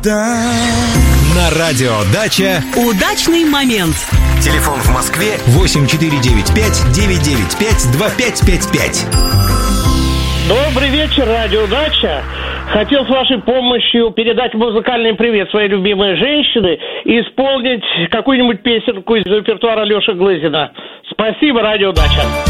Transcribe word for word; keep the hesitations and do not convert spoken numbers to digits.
На радио «Дача» удачный момент. Телефон в Москве восемь четыре девять пять девять девять пять два пять пять пять. Добрый вечер, радио «Дача». Хотел с вашей помощью передать музыкальный привет своей любимой женщине и исполнить какую-нибудь песенку из репертуара Леши Глызина. Спасибо, радио «Дача».